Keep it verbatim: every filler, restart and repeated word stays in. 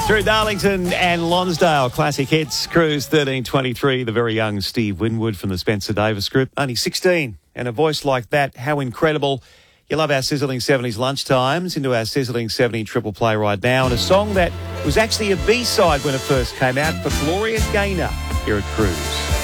Through Darlington and Lonsdale, classic hits, Cruise thirteen twenty-three, the very young Steve Winwood from the Spencer Davis Group. Only sixteen, and a voice like that, how incredible. You love our Sizzling seventies lunchtimes, into our Sizzling seventy triple play right now, and a song that was actually a B-side when it first came out for Gloria Gaynor here at Cruise.